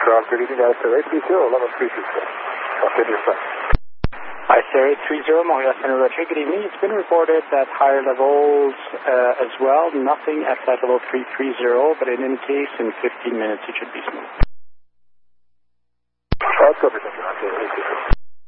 good evening, ISR 830, 1136. Continue your flight. ISR 830, Mohila Center Retreat, good evening. It's been reported that higher levels as well, nothing at flight level 330, but in any case, in 15 minutes it should be smooth. Copy, thank you.